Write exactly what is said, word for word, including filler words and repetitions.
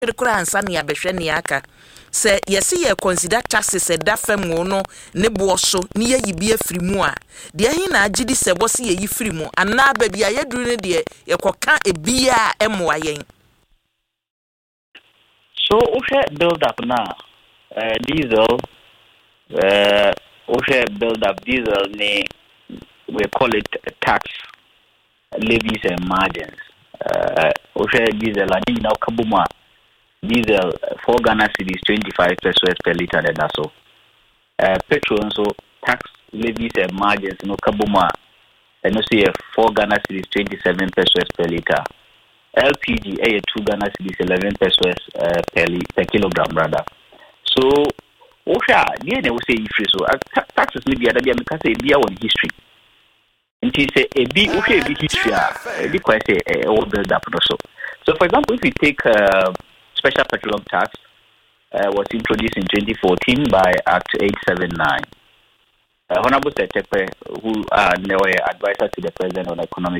kura ansa ne abehwe ne aka se yesi ye consider taxes e da fam no ne boso ne ye bi afiri mu a de ahi na agidi se bo se ye yifiri mu ana ba bia ye duru ne de ye koka ebia emwa yen. So we build up now uh, diesel uh we build up diesel ne we call it tax levies and margins. Uh we diesel ani na kabuma diesel four Ghana cedis twenty-five pesos per liter and so. Uh, petrol so tax levies and margins no kabuma and no see four Ghana cedis twenty-seven pesos per liter. L P G a two Ghana cedis eleven pesos uh, per, per kilogram rather. So osha the we say if so uh, taxes maybe other be because say be on history. And he say a b okay be history a be quite say a build up so. So for example if we take uh, special petroleum tax uh, was introduced in twenty fourteen by Act eight seventy-nine. Uh, Honorable Setepe, who are uh, advisor to the President on economic